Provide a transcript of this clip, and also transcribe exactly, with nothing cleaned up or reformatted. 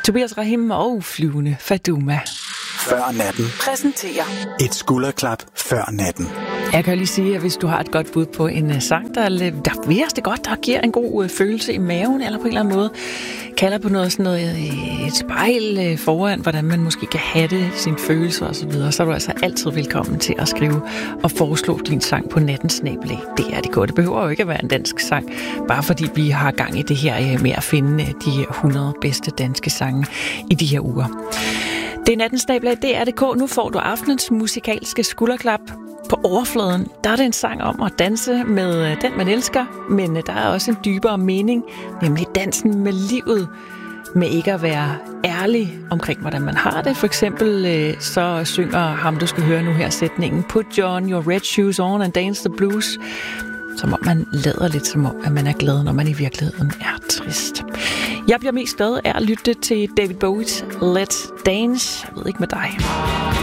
Tobias Rahim og Flyvende Faduma. Før natten Præsenterer et skulderklap før natten. Jeg kan lige sige, at hvis du har et godt bud på en uh, sang, der, der virker det godt, der giver en god uh, følelse i maven, eller på en eller anden måde kalder på noget sådan noget, uh, et spejl uh, foran, hvordan man måske kan have det, sine følelser osv., så, så er du altså altid velkommen til at skrive og foreslå din sang på nattens snabel-a. Det er det godt. Det behøver jo ikke at være en dansk sang, bare fordi vi har gang i det her uh, med at finde uh, de hundrede bedste danske sange i de her uger. Det er nattens snabel-a, det er D K. Nu får du aftenens musikalske skulderklap. På overfladen, der er det en sang om at danse med den, man elsker, men der er også en dybere mening, nemlig dansen med livet, med ikke at være ærlig omkring, hvordan man har det. For eksempel så synger ham, du skal høre nu her, sætningen Put on your red shoes on and dance the blues, som om man lader lidt som om, at man er glad, når man i virkeligheden er trist. Jeg bliver mest glad af at lytte til David Bowie's Let's Dance. Jeg ved ikke med dig.